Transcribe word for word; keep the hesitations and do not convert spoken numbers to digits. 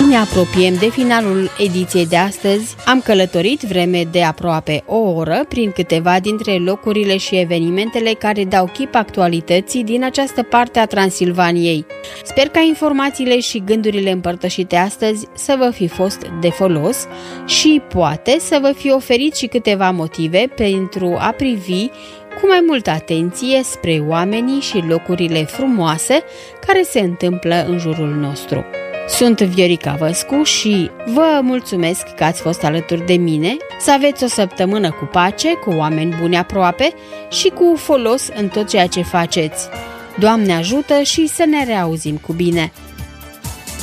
ne apropiem de finalul ediției de astăzi, am călătorit vreme de aproape o oră prin câteva dintre locurile și evenimentele care dau chip actualității din această parte a Transilvaniei. Sper ca informațiile și gândurile împărtășite astăzi să vă fi fost de folos și poate să vă fi oferit și câteva motive pentru a privi cu mai multă atenție spre oamenii și locurile frumoase care se întâmplă în jurul nostru. Sunt Viorica Văscu și vă mulțumesc că ați fost alături de mine. Să aveți o săptămână cu pace, cu oameni buni aproape și cu folos în tot ceea ce faceți. Doamne ajută și să ne reauzim cu bine!